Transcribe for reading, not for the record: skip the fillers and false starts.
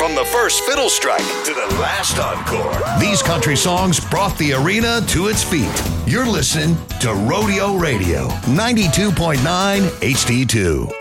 From the first fiddle strike to the last encore, these country songs brought the arena to its feet. You're listening to Rodeo Radio, 92.9 HD2.